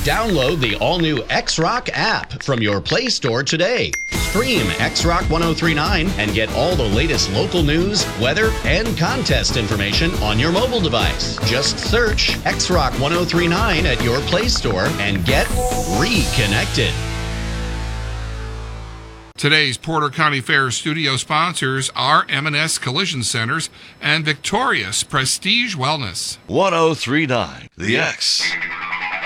Download the all-new X-Rock app from your Play Store today. Stream X-Rock 1039 and get all the latest local news, weather, and contest information on your mobile device. Just search X-Rock 1039 at your Play Store and get reconnected. Today's Porter County Fair studio sponsors are M&S Collision Centers and Victorious Prestige Wellness. 1039 The X.